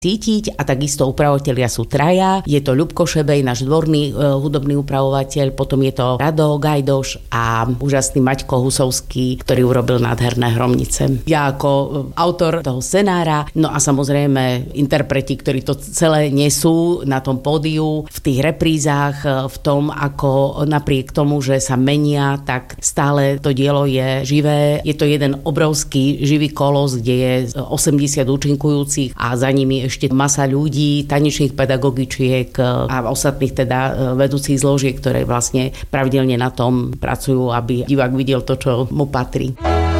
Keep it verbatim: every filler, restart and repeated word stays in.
cítiť a takisto upravovatelia sú traja. Je to Ľubko Šebej, náš dvorný e, hudobný upravovateľ, potom je to Rado Gajdoš a úžasný Maťko Husovský, ktorý urobil nádherné Hromnice. Ja ako e, autor toho scenára, no a samozrejme interpreti, ktorí to celé nesú na tom pódiu, v tých reprízach, e, v tom, ako napriek tomu, že sa menia, tak stále to dielo je živé. Je to jeden obrovský živý kolos, kde je osemdesiat účinkujúcich a za nimi ešte masa ľudí, tanečných pedagogičiek a ostatných teda vedúcich zložiek, ktoré vlastne pravidelne na tom pracujú, aby divák videl to, čo mu patrí.